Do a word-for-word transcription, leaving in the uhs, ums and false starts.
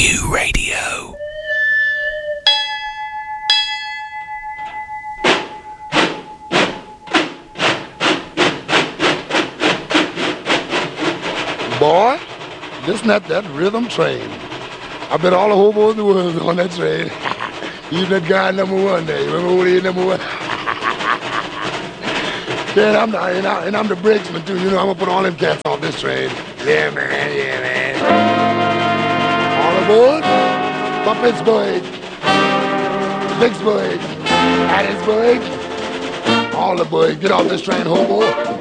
Q Radio. Boy, listen at that rhythm train. I bet all the hobos in the world on that train. Even that guy number one there. You remember who he is, number one? Yeah, and I'm, the, and, I, and I'm the brakesman too. You know, I'm gonna put all them cats off this train. Yeah, man, yeah, man. All aboard for Pittsburgh, Vicksburg, Hattiesburg. All the boys, get off this train, hobo.